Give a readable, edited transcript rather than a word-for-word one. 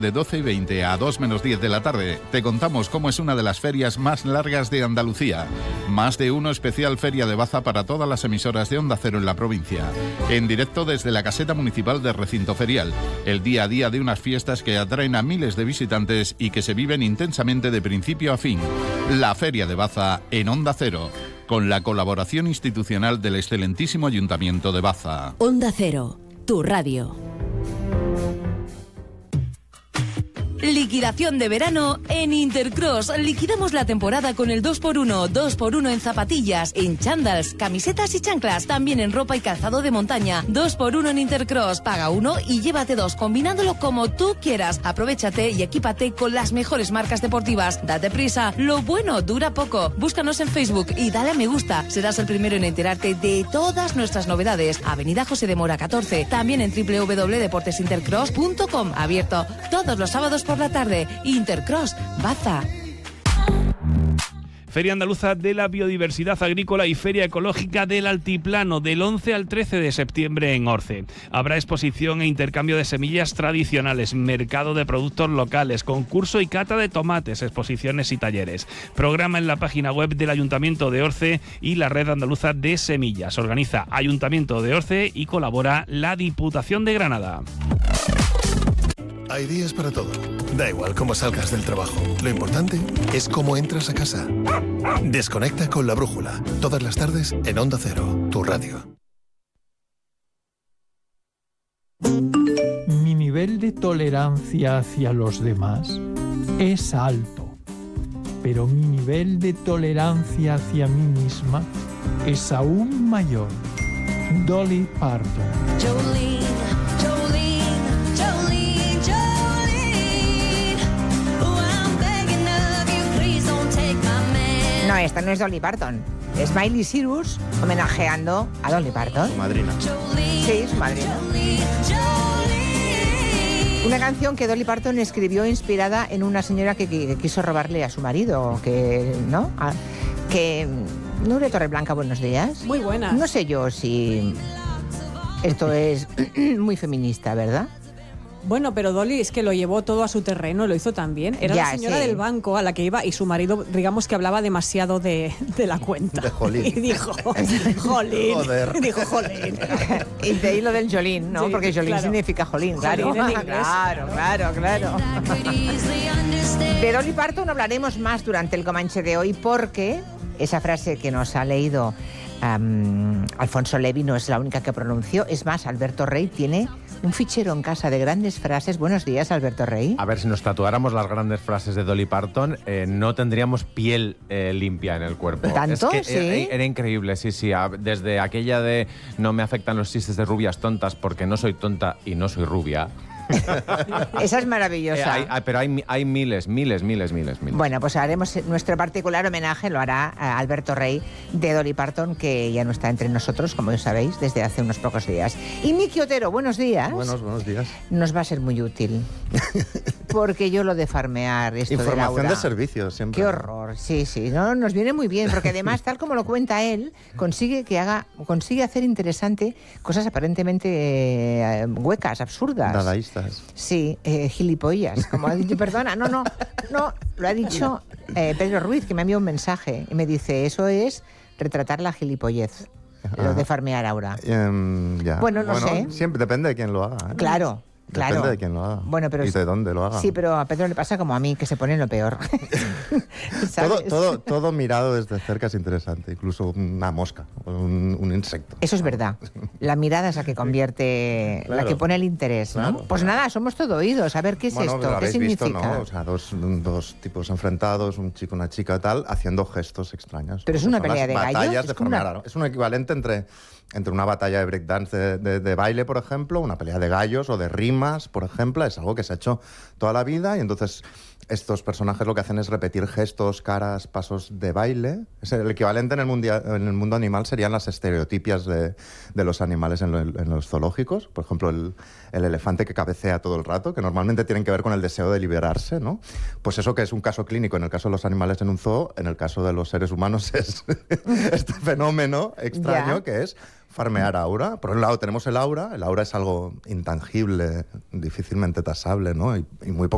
De 12:20 a 2 menos 10 de la tarde, te contamos cómo es una de las ferias más largas de Andalucía. Más de uno especial Feria de Baza para todas las emisoras de Onda Cero en la provincia. En directo desde la caseta municipal de Recinto Ferial. El día a día de unas fiestas que atraen a miles de visitantes y que se viven intensamente de principio a fin. La Feria de Baza en Onda Cero, con la colaboración institucional del excelentísimo Ayuntamiento de Baza. Onda Cero, tu radio. Liquidación de verano en Intercross. Liquidamos la temporada con el 2x1. 2x1 en zapatillas, en chándals, camisetas y chanclas. También en ropa y calzado de montaña. 2x1 en Intercross. Paga uno y llévate dos, combinándolo como tú quieras. Aprovechate y equípate con las mejores marcas deportivas. Date prisa. Lo bueno dura poco. Búscanos en Facebook y dale a me gusta. Serás el primero en enterarte de todas nuestras novedades. Avenida José de Mora 14. También en www.deportesintercross.com. Abierto todos los sábados por la tarde. Intercross, Baza. Feria Andaluza de la Biodiversidad Agrícola y Feria Ecológica del Altiplano, del 11 al 13 de septiembre en Orce. Habrá exposición e intercambio de semillas tradicionales, mercado de productos locales, concurso y cata de tomates, exposiciones y talleres. Programa en la página web del Ayuntamiento de Orce y la Red Andaluza de Semillas. Organiza Ayuntamiento de Orce y colabora la Diputación de Granada. Hay días para todo. Da igual cómo salgas del trabajo. Lo importante es cómo entras a casa. Desconecta con La Brújula. Todas las tardes en Onda Cero, tu radio. Mi nivel de tolerancia hacia los demás es alto, pero mi nivel de tolerancia hacia mí misma es aún mayor. Dolly Parton. Jolene. No, esta no es Dolly Parton. Es Miley Cyrus homenajeando a Dolly Parton. Su madrina. Sí, su madrina. Una canción que Dolly Parton escribió inspirada en una señora que quiso robarle a su marido, ¿no? Que Nuria Torreblanca, buenos días. Muy buenas. No sé yo si esto es muy feminista, ¿verdad? Bueno, pero Dolly es que lo llevó todo a su terreno, lo hizo también. Era la señora del banco a la que iba y su marido, digamos que hablaba demasiado de la cuenta. De jolín. Y dijo, jolín. Joder. Dijo, jolín. Y de ahí lo del jolín, ¿no? Sí, porque jolín claro. significa jolín, claro. Jolín en inglés. Claro. De Dolly Parton hablaremos más durante el Comanche de hoy porque esa frase que nos ha leído Alfonso Levi no es la única que pronunció. Es más, Alberto Rey tiene un fichero en casa de grandes frases. Buenos días, Alberto Rey. A ver, si nos tatuáramos las grandes frases de Dolly Parton, no tendríamos piel limpia en el cuerpo. ¿Tanto? Es que ¿Sí? era increíble, sí. Desde aquella de no me afectan los chistes de rubias tontas porque no soy tonta y no soy rubia. Esa es maravillosa. Pero hay miles. Bueno, pues haremos nuestro particular homenaje, lo hará Alberto Rey, de Dolly Parton, que ya no está entre nosotros, como ya sabéis, desde hace unos pocos días. Y Miki Otero, buenos días. Buenos días. Nos va a ser muy útil. Porque yo lo de farmear, esto Información de Laura, de servicios, siempre. Qué horror, sí. No, nos viene muy bien, porque además, tal como lo cuenta él, consigue hacer interesante cosas aparentemente huecas, absurdas. Dadaístas. Sí, gilipollas, como ha dicho, perdona, no, lo ha dicho Pedro Ruiz, que me ha enviado un mensaje y me dice, eso es retratar la gilipollez, lo de farmear Aura. Ya. Bueno, no sé. Siempre depende de quién lo haga. Claro. Depende de quién lo haga. Bueno, pero y de dónde lo haga. Sí, pero a Pedro le pasa como a mí, que se pone en lo peor. todo mirado desde cerca es interesante, incluso una mosca, un insecto. Eso es verdad. La mirada es la que convierte, Claro. la que pone el interés, ¿no? Claro, pues nada, somos todo oídos. A ver, ¿qué es Bueno, esto? lo ¿Qué habéis significa? visto, ¿no? O sea, dos tipos enfrentados, un chico y una chica tal, haciendo gestos extraños. Pero es una pelea de gallos. Batallas de farmear. Es un equivalente entre una batalla de breakdance de baile, por ejemplo, una pelea de gallos o de rimas, por ejemplo. Es algo que se ha hecho toda la vida y entonces estos personajes lo que hacen es repetir gestos, caras, pasos de baile. Es el equivalente en el mundo animal serían las estereotipias de los animales en los zoológicos. Por ejemplo, el elefante que cabecea todo el rato, que normalmente tienen que ver con el deseo de liberarse, ¿no? Pues eso que es un caso clínico en el caso de los animales en un zoo, en el caso de los seres humanos es este fenómeno extraño que es farmear aura. Por un lado tenemos el aura es algo intangible, difícilmente tasable, ¿no? Y muy poco